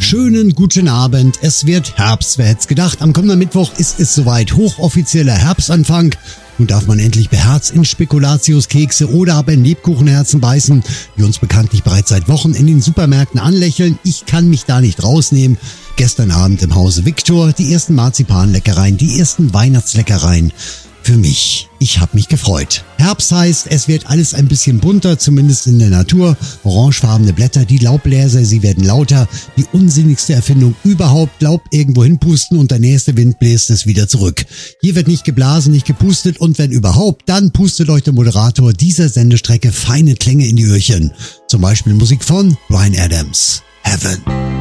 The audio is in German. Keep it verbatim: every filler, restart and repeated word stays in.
Schönen guten Abend, es wird Herbst, wer hätte es gedacht. Am kommenden Mittwoch ist es soweit, hochoffizieller Herbstanfang. Nun darf man endlich beherzt in Spekulatiuskekse oder aber in Lebkuchenherzen beißen, die uns bekanntlich bereits seit Wochen in den Supermärkten anlächeln. Ich kann mich da nicht rausnehmen. Gestern Abend im Hause Victor die ersten Marzipanleckereien, die ersten Weihnachtsleckereien. Für mich. Ich habe mich gefreut. Herbst heißt, es wird alles ein bisschen bunter, zumindest in der Natur. Orangefarbene Blätter, die Laubbläser, sie werden lauter. Die unsinnigste Erfindung überhaupt, Laub irgendwo hinpusten und der nächste Wind bläst es wieder zurück. Hier wird nicht geblasen, nicht gepustet und wenn überhaupt, dann pustet euch der Moderator dieser Sendestrecke feine Klänge in die Öhrchen. Zum Beispiel Musik von Bryan Adams. Heaven.